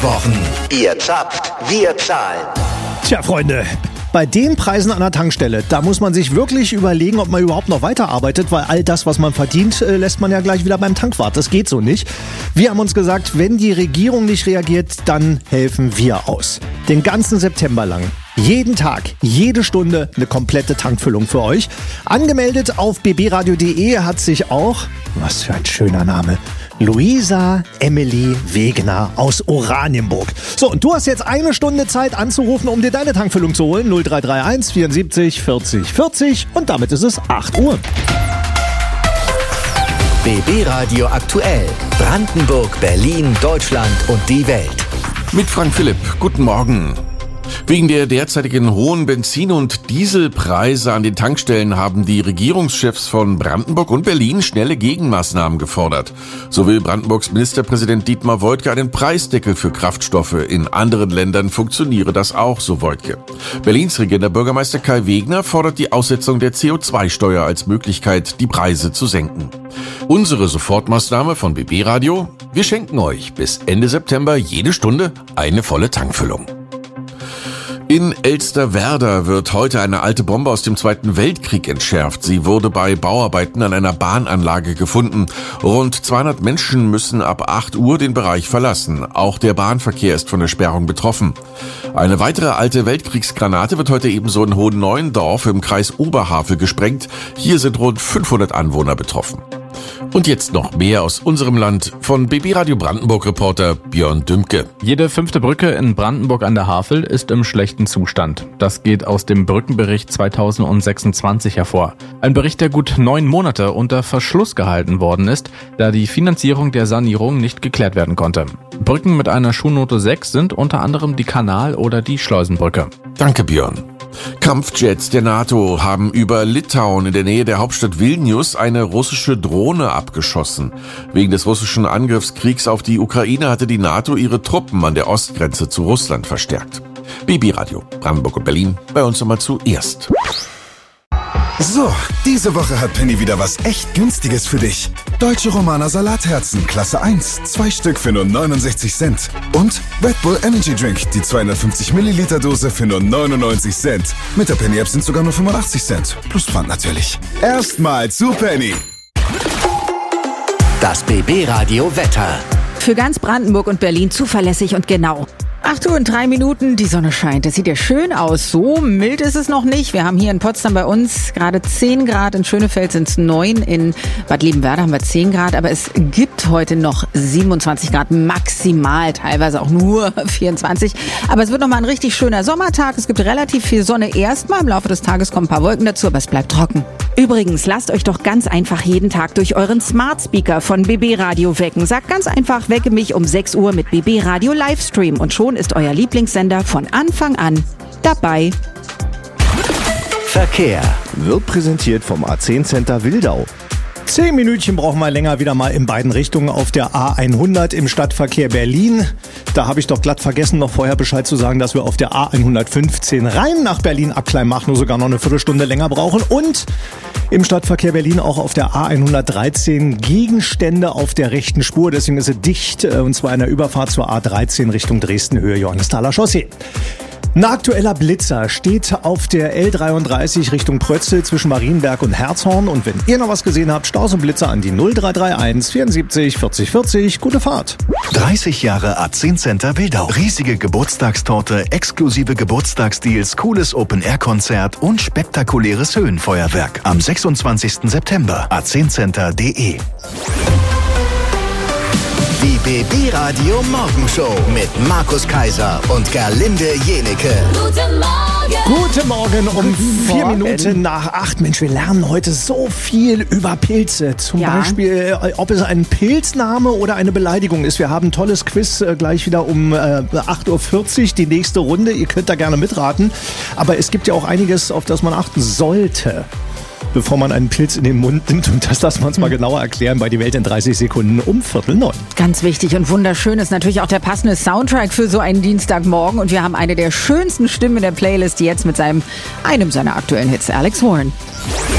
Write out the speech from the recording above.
Zapfwochen. Ihr zapft, wir zahlen. Tja, Freunde, bei den Preisen an der Tankstelle, da muss man sich wirklich überlegen, ob man überhaupt noch weiterarbeitet, weil all das, was man verdient, lässt man ja gleich wieder beim Tankwart. Das geht so nicht. Wir haben uns gesagt, wenn die Regierung nicht reagiert, dann helfen wir aus. Den ganzen September lang. Jeden Tag, jede Stunde eine komplette Tankfüllung für euch. Angemeldet auf bbradio.de hat sich auch, was für ein schöner Name, Luisa Emily Wegner aus Oranienburg. So, und du hast jetzt eine Stunde Zeit anzurufen, um dir deine Tankfüllung zu holen. 0331 74 40 40 und damit ist es 8 Uhr. BB Radio aktuell. Brandenburg, Berlin, Deutschland und die Welt. Mit Frank Philipp. Guten Morgen. Wegen der derzeitigen hohen Benzin- und Dieselpreise an den Tankstellen haben die Regierungschefs von Brandenburg und Berlin schnelle Gegenmaßnahmen gefordert. So will Brandenburgs Ministerpräsident Dietmar Woidke einen Preisdeckel für Kraftstoffe. In anderen Ländern funktioniere das auch, so Woidke. Berlins regierender Bürgermeister Kai Wegner fordert die Aussetzung der CO2-Steuer als Möglichkeit, die Preise zu senken. Unsere Sofortmaßnahme von BB Radio: Wir schenken euch bis Ende September jede Stunde eine volle Tankfüllung. In Elsterwerda wird heute eine alte Bombe aus dem Zweiten Weltkrieg entschärft. Sie wurde bei Bauarbeiten an einer Bahnanlage gefunden. Rund 200 Menschen müssen ab 8 Uhr den Bereich verlassen. Auch der Bahnverkehr ist von der Sperrung betroffen. Eine weitere alte Weltkriegsgranate wird heute ebenso in Hohenneuendorf im Kreis Oberhavel gesprengt. Hier sind rund 500 Anwohner betroffen. Und jetzt noch mehr aus unserem Land von BB Radio Brandenburg-Reporter Björn Dümke. Jede 5. Brücke in Brandenburg an der Havel ist im schlechten Zustand. Das geht aus dem Brückenbericht 2026 hervor. Ein Bericht, der gut 9 Monate unter Verschluss gehalten worden ist, da die Finanzierung der Sanierung nicht geklärt werden konnte. Brücken mit einer Schulnote 6 sind unter anderem die Kanal- oder die Schleusenbrücke. Danke, Björn. Kampfjets der NATO haben über Litauen in der Nähe der Hauptstadt Vilnius eine russische Drohne abgeschossen. Wegen des russischen Angriffskriegs auf die Ukraine hatte die NATO ihre Truppen an der Ostgrenze zu Russland verstärkt. BB Radio, Brandenburg und Berlin, bei uns nochmal zuerst. So, diese Woche hat Penny wieder was echt Günstiges für dich. Deutsche Romaner Salatherzen, Klasse 1, 2 Stück für nur 69 Cent. Und Red Bull Energy Drink, die 250 Milliliter Dose für nur 99 Cent. Mit der Penny App sind sogar nur 85 Cent. Plus Pfand natürlich. Erstmal zu Penny. Das BB Radio Wetter. Für ganz Brandenburg und Berlin zuverlässig und genau. 8 Uhr und 3 Minuten, die Sonne scheint. Das sieht ja schön aus. So mild ist es noch nicht. Wir haben hier in Potsdam bei uns gerade 10 Grad. In Schönefeld sind es 9. In Bad Liebenwerda haben wir 10 Grad. Aber es gibt heute noch 27 Grad maximal. Teilweise auch nur 24. Aber es wird nochmal ein richtig schöner Sommertag. Es gibt relativ viel Sonne erstmal. Im Laufe des Tages kommen ein paar Wolken dazu, aber es bleibt trocken. Übrigens, lasst euch doch ganz einfach jeden Tag durch euren Smart Speaker von BB Radio wecken. Sagt ganz einfach, wecke mich um 6 Uhr mit BB Radio Livestream. Und schon ist euer Lieblingssender von Anfang an dabei. Verkehr Wird präsentiert vom A10 Center Wildau. 10 Minütchen brauchen wir länger wieder mal in beiden Richtungen auf der A100 im Stadtverkehr Berlin. Da habe ich doch glatt vergessen, noch vorher Bescheid zu sagen, dass wir auf der A115 rein nach Berlin ab Kleinmach nur sogar noch eine Viertelstunde länger brauchen. Und im Stadtverkehr Berlin auch auf der A113 Gegenstände auf der rechten Spur. Deswegen ist es dicht, und zwar in der Überfahrt zur A13 Richtung Dresden-Höhe Johannesthaler Chaussee. Ein aktueller Blitzer steht auf der L33 Richtung Prötzl zwischen Marienberg und Herzhorn. Und wenn ihr noch was gesehen habt, Staus und Blitzer an die 0331 74 40 40. Gute Fahrt. 30 Jahre A10 Center Wildau. Riesige Geburtstagstorte, exklusive Geburtstagsdeals, cooles Open-Air-Konzert und spektakuläres Höhenfeuerwerk. Am 26. September. a10center.de. Die BB Radio Morgenshow mit Markus Kaiser und Gerlinde Jenecke. Guten Morgen um 4 Minuten nach 8. Mensch, wir lernen heute so viel über Pilze. Zum Beispiel, ob es ein Pilzname oder eine Beleidigung ist. Wir haben ein tolles Quiz gleich wieder um 8.40 Uhr, die nächste Runde. Ihr könnt da gerne mitraten. Aber es gibt ja auch einiges, auf das man achten sollte, bevor man einen Pilz in den Mund nimmt. Und das lassen wir uns mal genauer erklären bei Die Welt in 30 Sekunden um 8:45. Ganz wichtig und wunderschön ist natürlich auch der passende Soundtrack für so einen Dienstagmorgen. Und wir haben eine der schönsten Stimmen in der Playlist jetzt mit einem seiner aktuellen Hits, Alex Warren.